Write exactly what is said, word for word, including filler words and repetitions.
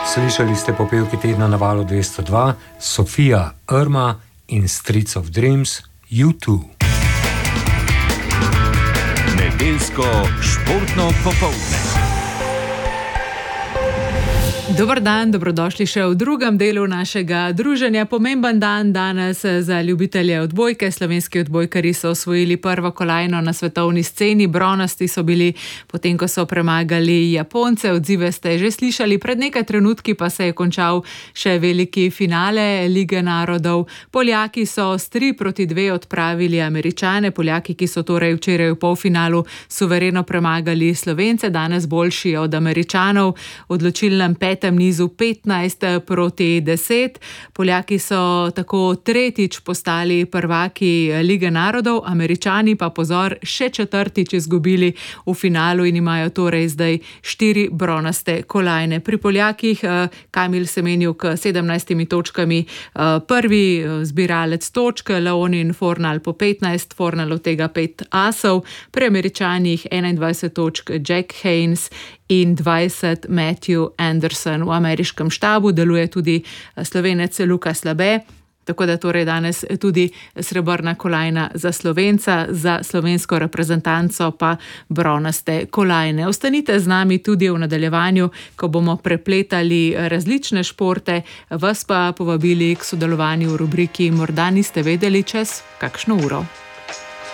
Slišali ste popevki tedna na valu dvesto dva, Sofija Irma in Streets of Dreams, U dva. Nedeljsko športno popoldne. Dober dan, dobrodošli še v drugem delu našega druženja. Pomemben dan danes za ljubitelje odbojke. Slovenski odbojkarji so osvojili prvo kolajno na svetovni sceni. Bronasti so bili, potem ko so premagali Japonce. Odzive ste že slišali, pred nekaj trenutki pa se je končal še veliki finale Lige narodov. Poljaki so s tri proti dve odpravili Američane. Poljaki, ki so torej včeraj v polfinalu suvereno premagali Slovence, danes boljši od Američanov. Odločilnem petem nizu petnajst proti deset. Poljaki so tako tretjič postali prvaki Lige narodov, Američani pa, pozor, še četrtič izgubili v finalu in imajo torej zdaj štiri bronaste kolajne. Pri Poljakih Kamil Semenjuk sedemnajstimi točkami prvi zbiralec točk, Leonin Fornal po petnajst, Fornal od tega pet asov, pri Američanih enaindvajset točk Jack Haynes in dvajset Matthew Anderson. V ameriškem štabu deluje tudi Slovenec Luka Slabe, tako da torej danes tudi srebrna kolajna za Slovenca, za slovensko reprezentanco pa bronaste kolajne. Ostanite z nami tudi v nadaljevanju, ko bomo prepletali različne športe, vas pa povabili k sodelovanju v rubriki Morda niste vedeli čez kakšno uro.